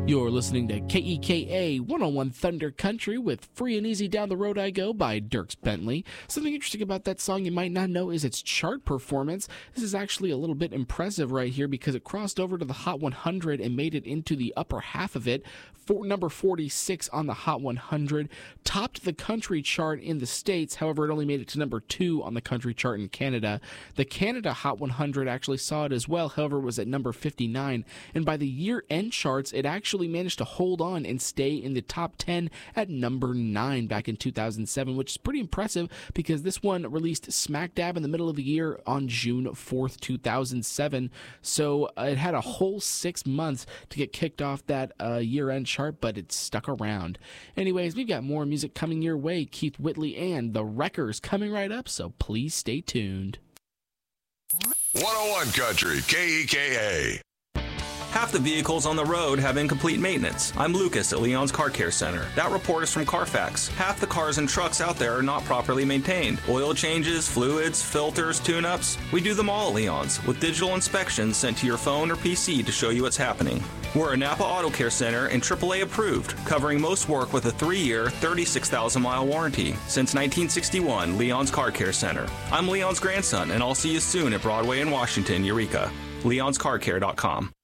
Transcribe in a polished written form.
You're listening to KEKA 101 Thunder Country with Free and Easy Down the Road I Go by Dierks Bentley. Something interesting about that song you might not know is its chart performance. This is actually a little bit impressive right here because it crossed over to the Hot 100 and made it into the upper half of it. Number 46 on the Hot 100, topped the country chart in the States. However, it only made it to number 2 on the country chart in Canada. The Canada Hot 100 actually saw it as well, however, it was at number 59. And by the year-end charts, it actually managed to hold on and stay in the top 10 at number 9 back in 2007, which is pretty impressive because this one released smack dab in the middle of the year on June 4th, 2007. So it had a whole 6 months to get kicked off that year-end chart, but it stuck around. Anyways, we've got more music coming your way. Keith Whitley and the Wreckers coming right up, so please stay tuned. 101 Country, KEKA. Half the vehicles on the road have incomplete maintenance. I'm Lucas at Leon's Car Care Center. That report is from Carfax. Half the cars and trucks out there are not properly maintained. Oil changes, fluids, filters, tune-ups. We do them all at Leon's, with digital inspections sent to your phone or PC to show you what's happening. We're a Napa Auto Care Center and AAA approved, covering most work with a 3-year, 36,000-mile warranty. Since 1961, Leon's Car Care Center. I'm Leon's grandson, and I'll see you soon at Broadway in Washington, Eureka. Leon'sCarCare.com.